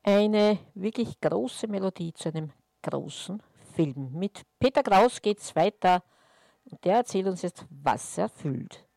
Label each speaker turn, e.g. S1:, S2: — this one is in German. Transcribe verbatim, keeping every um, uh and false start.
S1: Eine wirklich große Melodie zu einem großen Film. Mit Peter Kraus geht's weiter und der erzählt uns jetzt, was er fühlt.